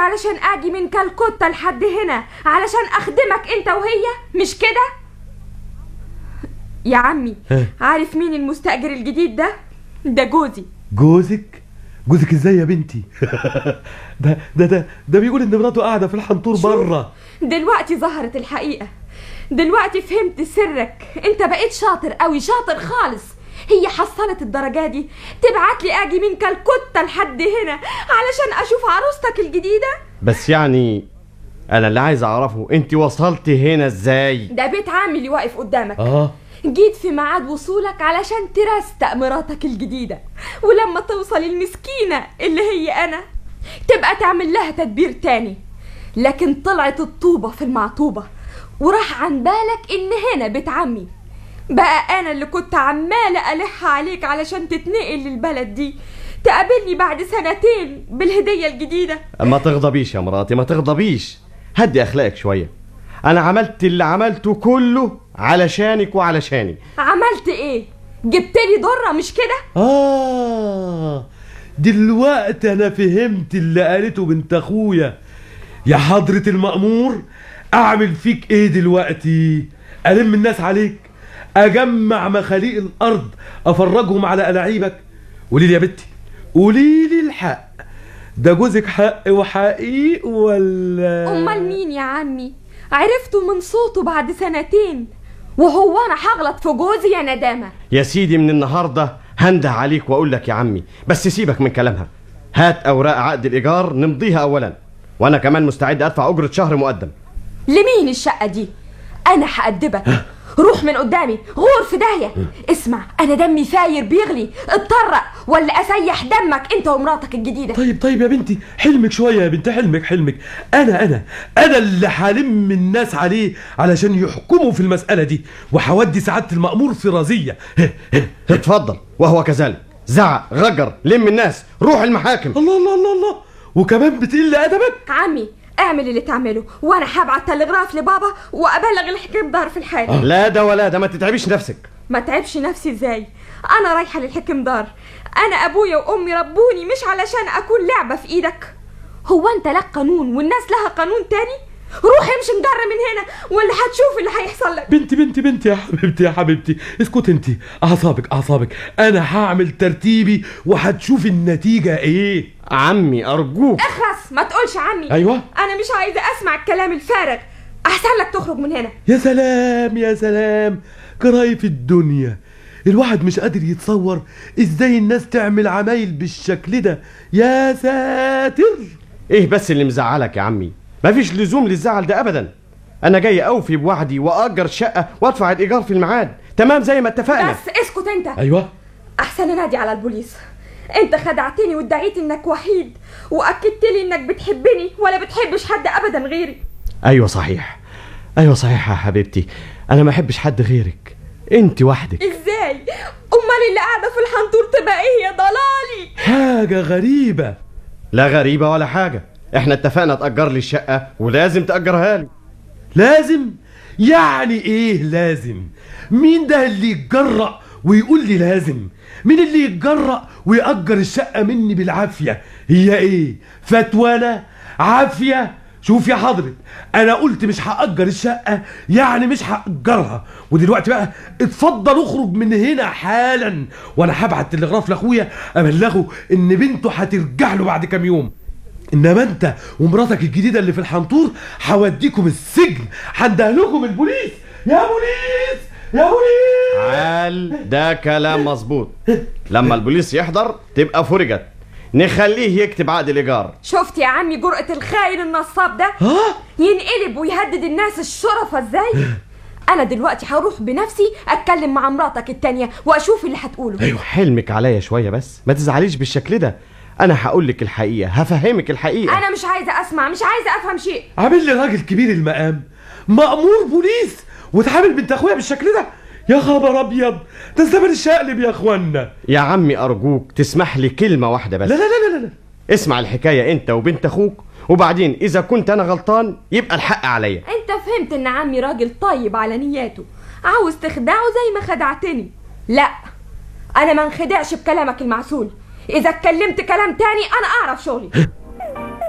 علشان اجي من كالكوتا لحد هنا علشان اخدمك انت وهي، مش كده؟ يا عمي عارف مين المستأجر الجديد ده؟ ده جوزي. جوزك ازاي يا بنتي؟ ده بيقول ان مراته قاعده في الحنطور بره. دلوقتي ظهرت الحقيقه، دلوقتي فهمت سرك. انت بقيت شاطر قوي، شاطر خالص. هي حصلت الدرجه دي تبعت لي اجي من كالكوتا لحد هنا علشان اشوف عروستك الجديده. بس يعني انا اللي عايز اعرفه انت وصلتي هنا ازاي؟ ده بيت عمي اللي واقف قدامك. جيت في ميعاد وصولك علشان ترستق مراتك الجديدة، ولما توصل المسكينة اللي هي أنا تبقى تعمل لها تدبير تاني. لكن طلعت الطوبة في المعطوبة وراح عن بالك إن هنا بيت عمي. بقى أنا اللي كنت عمالة ألح عليك علشان تتنقل للبلد دي تقابلني بعد 2 سنين بالهدية الجديدة. ما تغضبيش يا مراتي، ما تغضبيش، هدي أخلاقك شوية. أنا عملت اللي عملته كله علشانك وعلشاني. عملت ايه؟ جبتلي ضرة مش كده؟ دلوقتي انا فهمت اللي قالته بنت اخويا. يا حضرة المأمور، اعمل فيك ايه دلوقتي؟ الم الناس عليك، اجمع مخاليق الارض افرجهم على ألاعيبك؟ قوليلي يا بنتي، قوليلي الحق، ده جوزك حق وحقيق ولا؟ امال مين يا عمي؟ عرفته من صوته بعد 2 سنين، وهو انا هغلط في جوزي يا ندامه؟ يا سيدي من النهارده هنده عليك واقول لك يا عمي، بس سيبك من كلامها. هات اوراق عقد الايجار نمضيها اولا، وانا كمان مستعد ادفع اجره شهر مقدم. لمين الشقه دي؟ انا هأدبك. روح من قدامي، غور في داهيه. اسمع، انا دمي فاير بيغلي، اتطرق ولا اسيح دمك انت ومراتك الجديده. طيب يا بنتي، حلمك شويه يا بنتي، حلمك. انا اللي هلم الناس عليه علشان يحكموا في المساله دي، وهودي سعاده المأمور في رزيه. اتفضل. وهو كذلك، زعق غجر، لم الناس، روح المحاكم. الله، وكمان بتقل ادبك؟ عمي اعمل اللي تعمله، وانا هبعت تلغراف لبابا وابلغ الحكيم دار في الحاله. لا ده ولا ده، ما تتعبيش نفسك. ما تعبش نفسي ازاي؟ انا رايحه للحكيم دار. انا ابويا وامي ربوني مش علشان اكون لعبه في ايدك. هو انت لك قانون والناس لها قانون تاني؟ روح امشي نجر من هنا ولا هتشوف اللي هيحصل لك. بنتي يا حبيبتي اسكت انت. اعصابك. انا هعمل ترتيبي وهتشوف النتيجه ايه. عمي ارجوك اخرس، ما تقولش عمي. ايوه، انا مش عايزه اسمع الكلام الفارغ. احسن لك تخرج من هنا. يا سلام جراي في الدنيا. الواحد مش قادر يتصور ازاي الناس تعمل عمايل بالشكل ده. يا ساتر. ايه بس اللي مزعلك يا عمي؟ مفيش لزوم للزعل ده ابدا. انا جاي اوفي بوعدي واجر شقه وادفع الايجار في الميعاد، تمام زي ما اتفقنا. بس اسكت انت. ايوه، احسن انادي على البوليس. انت خدعتني وادعيت انك وحيد، واكدت لي انك بتحبني ولا بتحبش حد ابدا غيري. ايوه صحيح يا حبيبتي، انا ما احبش حد غيرك، انت وحدك. ازاي؟ امال اللي قاعده في الحنطور تبقى ايه يا ضلالي؟ حاجه غريبه. لا غريبه ولا حاجه، احنا اتفقنا تأجر لي الشقه ولازم تأجرها لي. لازم؟ يعني ايه لازم؟ مين ده اللي يتجرأ ويقول لي لازم؟ مين اللي يتجرأ ويأجر الشقة مني بالعافية؟ هي ايه فتوانا عافية؟ شوف يا حضرة، انا قلت مش هأجر الشقة يعني مش هأجرها. ودلوقتي بقى اتفضل اخرج من هنا حالا، وانا هبعت تلغراف لاخويا ابلغه ان بنته هترجع له بعد كام يوم. انما انت ومراتك الجديده اللي في الحنطور هوديكم السجن، هندهلكم البوليس. يا بوليس. عال، ده كلام مظبوط. لما البوليس يحضر تبقى فرجت، نخليه يكتب عقد الايجار. شفت يا عمي جرأة الخاين النصاب ده؟ ينقلب ويهدد الناس الشرفة ازاي؟ انا دلوقتي هروح بنفسي اتكلم مع مراتك التانية واشوف اللي هتقوله. ايوه حلمك عليا شويه بس، ما تزعليش بالشكل ده. انا هقولك الحقيقه، هفهمك الحقيقه. انا مش عايزه اسمع، مش عايزه افهم شيء. عامل لي راجل كبير المقام، مأمور بوليس، وتعامل بنت اخويا بالشكل ده؟ يا خبر ابيض، ده الزمن الشقلب يا اخوانا. يا عمي ارجوك تسمح لي كلمه واحده بس. لا اسمع الحكايه انت وبنت اخوك، وبعدين اذا كنت انا غلطان يبقى الحق عليا. انت فهمت ان عمي راجل طيب على نياته، عاوز تخدعه زي ما خدعتني. لا، انا ما انخدعش بكلامك المعسول. اذا اتكلمت كلام تاني انا اعرف شغلي.